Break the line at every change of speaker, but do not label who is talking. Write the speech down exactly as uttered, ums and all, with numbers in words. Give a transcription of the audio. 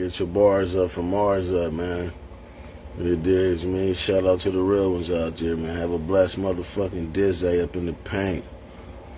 Get your bars up from Mars up, man. It is, man. Shout out to the real ones out there, man. Have a blessed motherfucking Dizzy up in the paint.